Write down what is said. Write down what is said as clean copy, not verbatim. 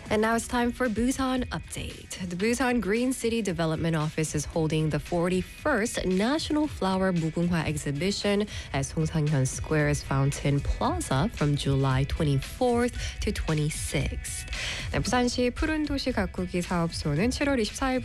And now it's time for Busan Update. The Busan Green City Development Office is holding the 41st National Flower Mugunghwa exhibition at Songsanghyeon Square's Fountain Plaza from July 24th to 26th. 네, 부산시 푸른 도시 가꾸기 사업소는 7월 24일